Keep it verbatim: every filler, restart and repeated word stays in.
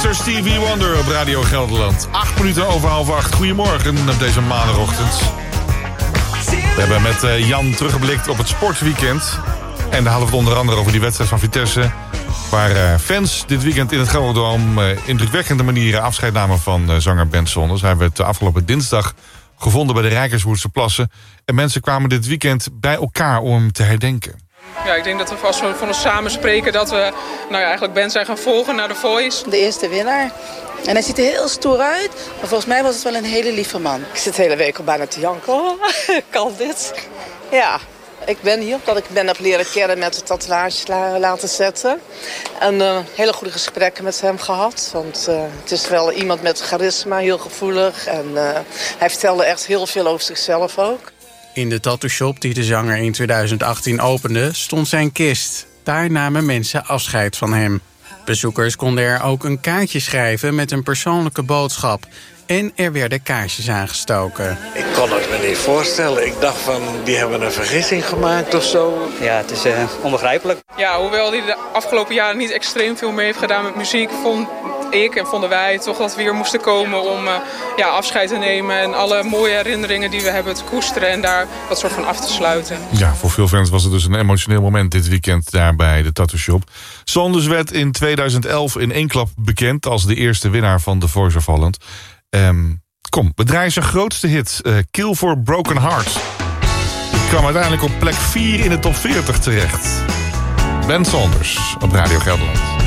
Stevie Wonder op Radio Gelderland. Acht minuten over half acht. Goedemorgen op deze maandagochtend. We hebben met uh, Jan teruggeblikt op het sportweekend. En daar hadden we het onder andere over die wedstrijd van Vitesse. Waar uh, fans dit weekend in het Gelderdoom uh, indrukwekkende manieren afscheid namen van uh, zanger Ben Sonders. Hij werd uh, afgelopen dinsdag gevonden bij de Rijkerswoerdse Plassen. En mensen kwamen dit weekend bij elkaar om hem te herdenken. Ja, ik denk dat we vast van ons samen spreken dat we nou ja, eigenlijk Ben zijn gaan volgen naar The Voice. De eerste winnaar. En hij ziet er heel stoer uit. Maar volgens mij was het wel een hele lieve man. Ik zit de hele week al bijna te janken. Oh, kan dit? Ja, ik ben hier omdat ik Ben heb leren kennen met de tatoeages laten zetten. En uh, hele goede gesprekken met hem gehad. Want uh, het is wel iemand met charisma, heel gevoelig. En uh, hij vertelde echt heel veel over zichzelf ook. In de tattoo-shop die de zanger in tweeduizend achttien opende, stond zijn kist. Daar namen mensen afscheid van hem. Bezoekers konden er ook een kaartje schrijven met een persoonlijke boodschap. En er werden kaarsjes aangestoken. Ik kon het me niet voorstellen. Ik dacht van, die hebben een vergissing gemaakt of zo. Ja, het is uh, onbegrijpelijk. Ja, hoewel hij de afgelopen jaren niet extreem veel mee heeft gedaan met muziek, vond ik en vonden wij toch dat we hier moesten komen om uh, ja, afscheid te nemen en alle mooie herinneringen die we hebben te koesteren en daar wat soort van af te sluiten. Ja, voor veel fans was het dus een emotioneel moment dit weekend daar bij de Tattoo Shop. Sonders werd in tweeduizend elf in één klap bekend als de eerste winnaar van The Voice of Holland. Um, kom, we draaien zijn grootste hit, uh, Kill for Broken Hearts. Die kwam uiteindelijk op plek vier in de top veertig terecht. Ben Sonders op Radio Gelderland.